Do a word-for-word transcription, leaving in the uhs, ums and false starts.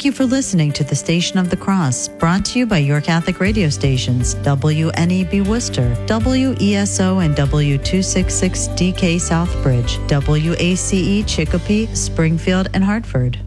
you for listening to the Station of the Cross, brought to you by your Catholic radio stations, W N E B Worcester, W E S O and W two sixty-six D K Southbridge, W A C E Chicopee, Springfield, and Hartford.